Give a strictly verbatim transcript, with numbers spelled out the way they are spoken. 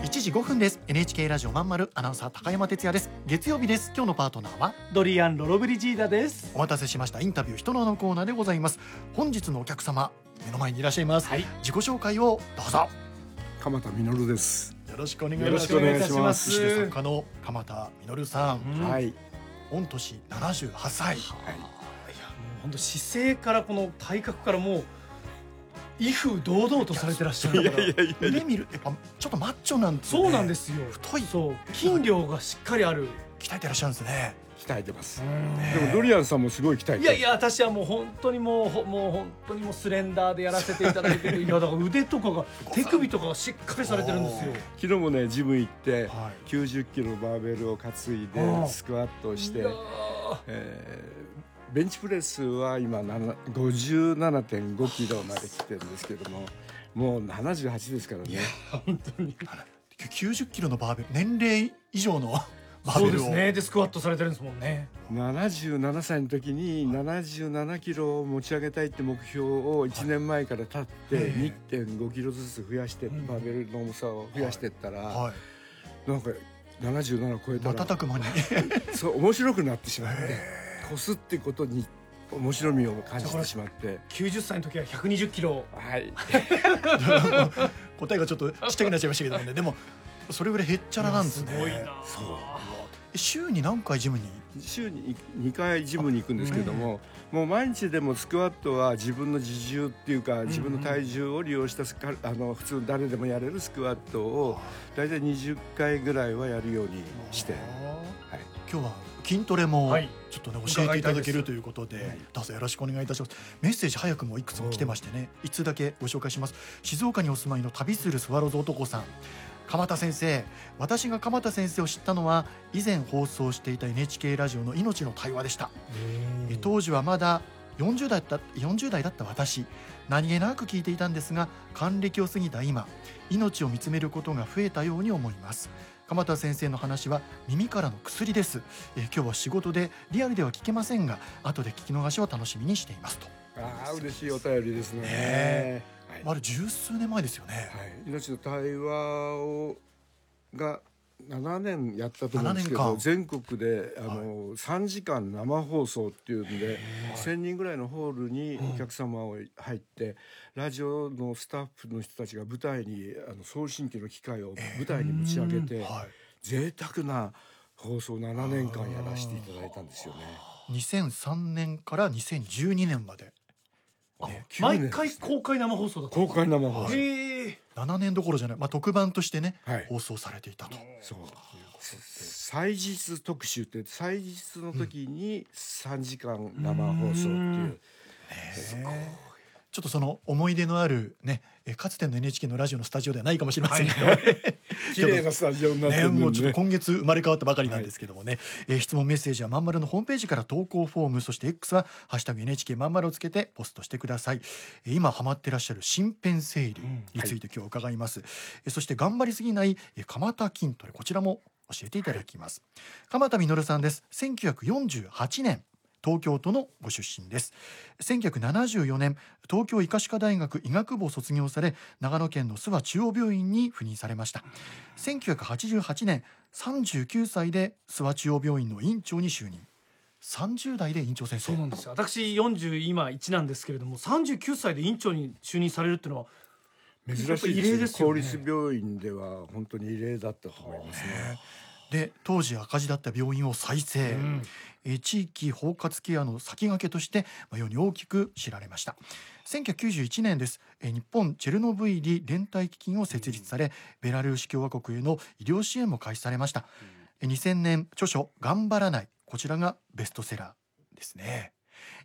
いちじごふんです。 エヌエイチケー ラジオまんまるアナウンサー高山哲也です。月曜日です。今日のパートナーはドリアン・ロロブリジーダです。 お待たせしました。インタビュー人のあのコーナーでございます。本日のお客様目の前にいらっしゃいます、はい、自己紹介をどうぞ。 鎌田実です。 よろしくお願いします。 よろしくお願いいたします。 石出作家の鎌田実さん、 うん、はい、 御年ななじゅうはっさい、はい、いやもう本当姿勢からこの体格からもう威風堂々とされてらっしゃるから、 腕見るやっぱちょっとマッチョなんですね。 そうなんですよ。 太い、 そう筋量がしっかりある。 鍛えてらっしゃるんですね。 鍛えてます。でもドリアンさんもすごい鍛えてる。 いやいや私はもう本当にもうもう本当にもうスレンダーでやらせていただいてる。いやだから腕とかが手首とかがしっかりされてるんですよ。 昨日もねジム行って、はい、きゅうじゅっキロのバーベルを担いでスクワットをして、えー、ベンチプレスは今ごじゅうななてんごキロまで来てるんですけども、もうななじゅうはちですからね。 本当にきゅうじゅっキロのバーベル、年齢以上のそうですね。でスクワットされてるんですもんね。 ななじゅうななさいの時にななじゅうななキロを持ち上げたいって目標をいちねんまえから立って にてんごキロずつ増やして、バーベルの重さを増やしていったら、はい、なんかななじゅうなな超えたら瞬く間にそう面白くなってしまって、こすってことに面白みを感じてしまって、 きゅうじゅっさいの時はひゃくにじゅっキロ、 はい答えがちょっとちっちゃくなっちゃいましたけどね。でもそれぐらいへっちゃらなんですね。 すごいな。 そう週に何回ジムに週ににかいジムに行くんですけども、もう毎日でもスクワットは自分の自重っていうか、自分の体重を利用したスカあの普通誰でもやれるスクワットをだいたいにじゅっかいぐらいはやるようにして、はい、 今日は筋トレもちょっとね教えていただけるということで、はい、どうぞよろしくお願いいたします。メッセージ早くもいくつも来てましてね、いつだけご紹介します。静岡にお住まいの旅するスワローズ男さん、鎌田先生、私が鎌田先生を知ったのは以前放送していた エヌエイチケー ラジオの命の対話でした。当時はまだよんじゅう代だった、よんじゅう代だった私、何気なく聞いていたんですが、還暦を過ぎた今、命を見つめることが増えたように思います。鎌田先生の話は耳からの薬です。え今日は仕事でリアルでは聞けませんが、後で聞き逃しを楽しみにしていますと。 ああ嬉しいお便りですね。 ねはい、あれ十数年前ですよね。はい、 命の対話をがななねんやったと思うんですけど、全国であの、はい、さんじかん生放送っていうんでせんにんぐらいのホールにお客様を入って、うん、ラジオのスタッフの人たちが舞台にあの送信機の機械を舞台に持ち上げて、はい、贅沢な放送ななねんかんやらせていただいたんですよね。 にせんさんねんからにせんじゅうにねんまで、 ね、毎回公開生放送だった。 公開生放送、 へー、 ななねんどころじゃない、まあ、特番としてね、はい、放送されていたと。 そう祭日特集って祭日の時にさんじかん生放送っていう、うん、 すごい。ちょっとその思い出のあるね、かつての エヌエイチケー のラジオのスタジオではないかもしれませんけど、はい、 綺麗なスタジオになってるんで、ね、 もうちょっと今月生まれ変わったばかりなんですけどもね、はい、えー、質問メッセージはまんまるのホームページから投稿フォーム、そして X はハッシュタグ エヌエイチケー まんまるをつけてポストしてください。えー、今ハマってらっしゃる身辺整理について今日伺います。うん、はい、えー、そして頑張りすぎない鎌田筋トレ、こちらも教えていただきます。はい、鎌田実さんです。せんきゅうひゃくよんじゅうはちねん東京都のご出身です。せんきゅうひゃくななじゅうよねん東京医科歯科大学医学部を卒業され、長野県の諏訪中央病院に赴任されました。せんきゅうひゃくはちじゅうはちねんさんじゅうきゅうさいで諏訪中央病院の院長に就任。さんじゅう代で院長先生。 そうなんですよ。私よんじゅう今いちなんですけれども、さんじゅうきゅうさいで院長に就任されるっていうのは珍しいですよね。公立病院では本当に異例だったと思いますね。 で当時赤字だった病院を再生、うん、え地域包括ケアの先駆けとして世に大きく知られました。せんきゅうひゃくきゅうじゅういちねんです。え日本チェルノブイリ連帯基金を設立され、うん、ベラルーシ共和国への医療支援も開始されました。うん、にせんねん著書頑張らない、こちらがベストセラーですね。